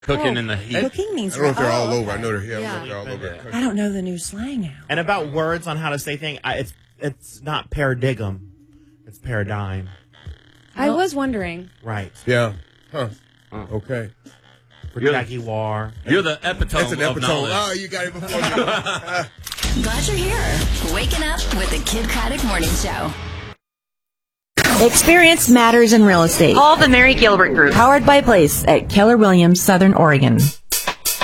Cooking in the heat. Cooking means I don't know if they're all okay. over. I know they're here. I don't know if they're all over. the country. I don't know the new slang now. And about words on how to say things, it's not paradigm, it's paradigm. I was wondering. Right. Yeah. Huh. Okay. For Jackie War. You're the epitome That's an of epitome. knowledge. Oh, you got it before me. Glad you're here. Waking up with the Kid Craddock Morning Show. Experience matters in real estate. Call the Mary Gilbert Group. Powered by Place at Keller Williams, Southern Oregon.